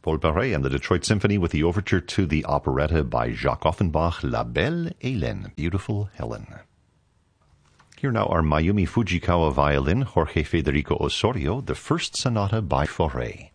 Paul Paret and the Detroit Symphony with the overture to the operetta by Jacques Offenbach, La Belle Hélène, Beautiful Helen. Here now are Mayumi Fujikawa violin, Jorge Federico Osorio, the first sonata by Fauré.